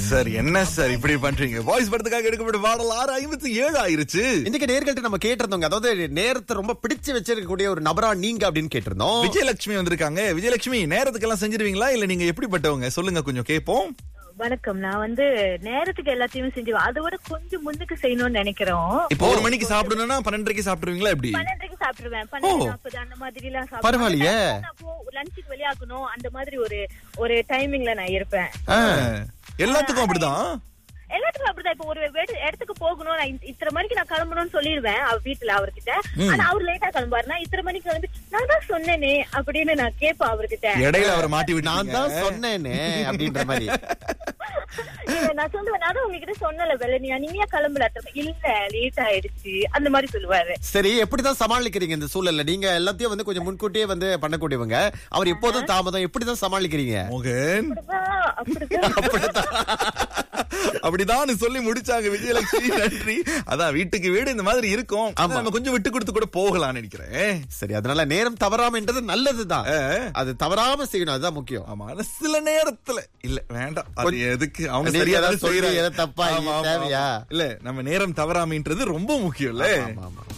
Sir என்ன sir இப்படி பண்றீங்க? வாய்ஸ் படத்துக்காக எடுக்கப்பட்ட பாடல் 6:57 ஆயிருச்சு. இன்னைக்கு நேர்கள்ட்ட நம்ம கேட்டிருந்தோங்க, அதாவது நேரத்தை ரொம்ப பிடிச்சு வச்சிருக்கக்கூடிய ஒரு நபரா நீங்க அப்படின்னு கேட்டிருந்தோம். விஜயலட்சுமி வந்திருக்காங்க. விஜயலட்சுமி, நேரத்துக்கெல்லாம் செஞ்சிருவீங்களா இல்ல நீங்க எப்படிப்பட்டவங்க? சொல்லுங்க, கொஞ்சம் கேட்போம். வணக்கம். நான் நேரத்துக்கு எல்லாத்தையுமே செஞ்சுவேன். அதை விட கொஞ்சம் முன்னுக்கு செய்யணும்னு நினைக்கிறோம். இப்போ 1 மணிக்கு சாப்பிடணும்னா 12:30க்கு சாப்பிட்டுருவீங்களா? எப்படி? 12:30க்கு சாப்பிடுவேன். 12:40 அந்த மாதிரி எல்லாம் பரவாயில்லையே. லஞ்சுக்கு வெளியாகணும், அந்த மாதிரி ஒரு டைமிங்ல நான் இருப்பேன். எல்லாத்துக்கும் அப்படிதான். எல்லாத்துக்கும் அப்படிதான். இப்ப ஒரு இடத்துக்கு போகணும், நான் இத்தனை மணிக்கு நான் கிளம்பணும்னு சொல்லிடுவேன் வீட்டுல அவர்கிட்ட. ஆனா அவர் லேட்டா கிளம்புவாரு. நான் இத்தனை மணிக்கு கிளம்பி நான் தான் சொன்னேனே அப்படின்னு நான் கேட்பேன் அவர்கிட்ட. இடையில அவரை மாட்டி விட்டு நான் தான் சொன்னேனே அப்படின்ற மாதிரி நான் சொல்லுவேன், நான் தான் உங்ககிட்ட சொன்னல வேலை, நீங்க கிளம்பல, இல்ல லேட் ஆயிடுச்சு அந்த மாதிரி சொல்லுவாரு. சரி, எப்படிதான் சமாளிக்கிறீங்க இந்த சூழல்ல? நீங்க எல்லாத்தையும் கொஞ்சம் முன்கூட்டியே பண்ணக்கூடியவங்க, அவர் எப்போதும் தாமதம், எப்படிதான் சமாளிக்கிறீங்க? மோகன் அப்படிதான் சொல்லி முடிச்சாங்க விஜயலட்சுமி. நன்றி. அதான் வீட்டுக்கு வீடு இந்த மாதிரி இருக்கும், நம்ம கொஞ்சம் விட்டு கொடுத்து கூட போகலாம்னு நினைக்கிறேன். சரி, அதனால நேரம் தவறாமன்றது நல்லதுதான். அது தவறாம செய்யணும், அதுதான் முக்கியம். ஆமா, சில நேரத்துல இல்ல வேண்டாம், அது எதுக்கு அவங்க நீங்க சரியா ஏதாவது சொல்லி, தப்பா தேவையா? இல்ல, நம்ம நேரம் தவறாமைன்றது ரொம்ப முக்கியம் இல்ல.